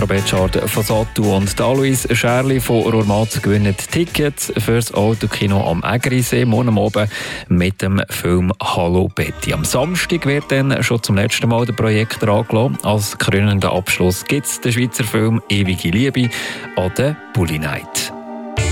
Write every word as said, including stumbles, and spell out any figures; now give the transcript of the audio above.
Betschart von Satu und Alois Scherli von Rurmat gewinnen Tickets für das Autokino am Ägerisee morgen Abend mit dem Film «Hallo Betty». Am Samstag wird dann schon zum letzten Mal der Projektor angelassen. Als krönenden Abschluss gibt es den Schweizer Film «Ewige Liebe» an der Bulli Night.